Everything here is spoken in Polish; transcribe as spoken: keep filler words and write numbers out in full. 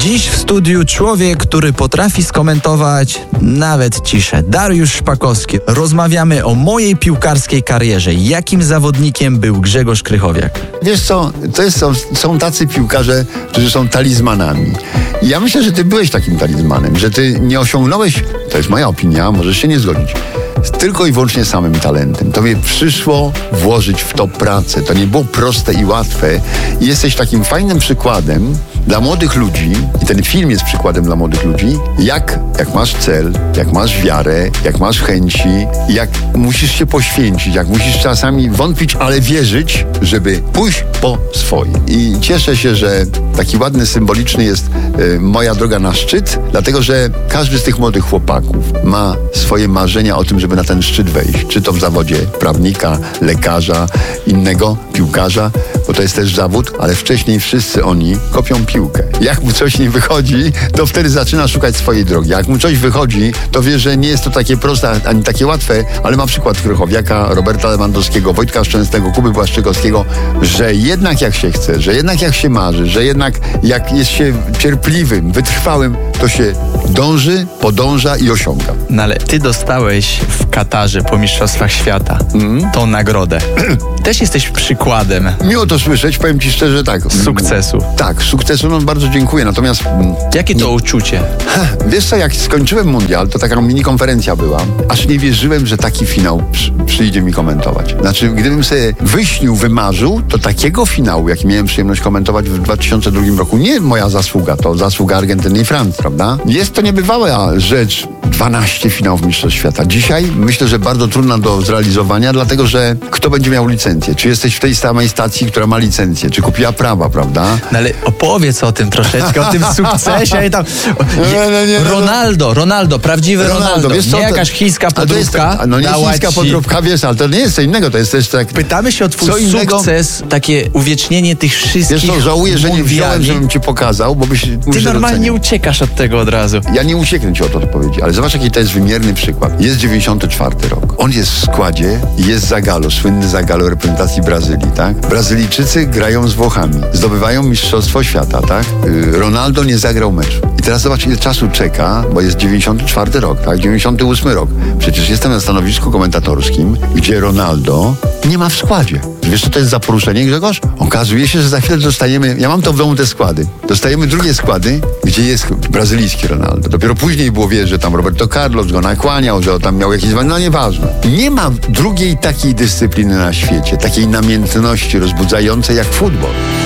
Dziś w studiu człowiek, który potrafi skomentować nawet ciszę. Dariusz Szpakowski. Rozmawiamy o mojej piłkarskiej karierze. Jakim zawodnikiem był Grzegorz Krychowiak? Wiesz co, to jest, są, są tacy piłkarze, którzy są talizmanami. I ja myślę, że ty byłeś takim talizmanem, że ty nie osiągnąłeś, to jest moja opinia, możesz się nie zgodzić, tylko i wyłącznie samym talentem. Tobie przyszło włożyć w to pracę. To nie było proste i łatwe. I jesteś takim fajnym przykładem dla młodych ludzi, i ten film jest przykładem dla młodych ludzi, jak, jak masz cel, jak masz wiarę, jak masz chęci, jak musisz się poświęcić, jak musisz czasami wątpić, ale wierzyć, żeby pójść po swoje. I cieszę się, że taki ładny, symboliczny jest y, moja droga na szczyt, dlatego, że każdy z tych młodych chłopaków ma swoje marzenia o tym, żeby na ten szczyt wejść. Czy to w zawodzie prawnika, lekarza, innego piłkarza, bo to jest też zawód, ale wcześniej wszyscy oni kopią piłkę. Jak mu coś nie wychodzi, to wtedy zaczyna szukać swojej drogi. Jak mu coś wychodzi, to wie, że nie jest to takie proste, ani takie łatwe, ale ma przykład Krychowiaka, Roberta Lewandowskiego, Wojtka Szczęsnego, Kuby Błaszczykowskiego, że jednak jak się chce, że jednak jak się marzy, że jednak jak jest się cierpliwym, wytrwałym, to się dąży, podąża i osiąga. No ale ty dostałeś w Katarze po Mistrzostwach Świata mm. tą nagrodę. Też jesteś przykładem. Miło to słyszeć, powiem ci szczerze, tak. Sukcesu. Tak, sukcesu, no bardzo dziękuję, natomiast... Jakie to nie, uczucie? Ha, wiesz co, jak skończyłem mundial, to taka mini konferencja była, aż nie wierzyłem, że taki finał przy, przyjdzie mi komentować. Znaczy, gdybym sobie wyśnił, wymarzył, to takiego finału, jaki miałem przyjemność komentować w dwa tysiące drugim roku, nie moja zasługa, to zasługa Argentyny i Francji, prawda? Jest to niebywała rzecz, dwanaście finałów Mistrzostw Świata. Dzisiaj myślę, że bardzo trudna do zrealizowania, dlatego, że kto będzie miał licencję? Czy jesteś w tej samej stacji, która ma licencję? Czy kupiła prawa, prawda? No ale opowiedz o tym troszeczkę, o tym sukcesie. Tam... Nie, nie, nie, Ronaldo, Ronaldo, prawdziwy Ronaldo. Ronaldo. Wiesz co, nie jakaś chińska podróbka. No nie chińska ci... podróbka, wiesz, ale to nie jest co innego, to jest też tak... Pytamy się o twój sukces, takie uwiecznienie tych wszystkich Wiesz co, żałuję, że nie wziąłem, żebym ci pokazał, bo byś... Ty normalnie nie uciekasz od tego od razu. Ja nie ucieknę ci o to, to powiedzieć, ale zobacz, jaki to jest wymierny przykład. Jest dziewięćdziesiąty czwarty rok. On jest w składzie i jest Zagallo, słynny Zagallo reprezentacji Brazylii, tak? Brazylijczycy grają z Włochami, zdobywają Mistrzostwo Świata, tak? Ronaldo nie zagrał meczu. I teraz zobacz, ile czasu czeka, bo jest dziewięćdziesiąty czwarty rok, tak? dziewięćdziesiąty ósmy rok. Przecież jestem na stanowisku komentatorskim, gdzie Ronaldo nie ma w składzie. Wiesz, co to jest za poruszenie, Grzegorz? Okazuje się, że za chwilę dostajemy, ja mam to w domu te składy, dostajemy drugie składy, gdzie jest brazylijski Ronaldo. Dopiero później było wiedzieć, że tam Roberto Carlos go nakłaniał, że on tam miał jakieś... No nieważne. Nie ma drugiej takiej dyscypliny na świecie, takiej namiętności rozbudzającej jak futbol.